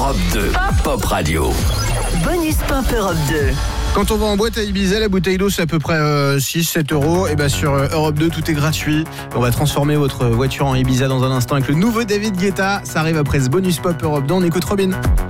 Europe 2, Pop Radio. Bonus Pop Europe 2. Quand on va en boîte à Ibiza, la bouteille d'eau c'est à peu près 6-7 €. Et sur Europe 2, tout est gratuit. On va transformer votre voiture en Ibiza dans un instant avec le nouveau David Guetta. Ça arrive après ce Bonus Pop Europe 2. On écoute Robin.